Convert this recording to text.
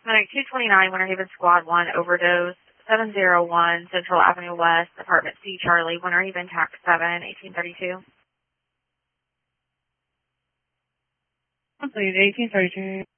Medic 229, Winter Haven Squad 1, overdose, 701 Central Avenue West, Apartment C, Charlie, Winter Haven, TAC 7, 1832. Complete, 1832.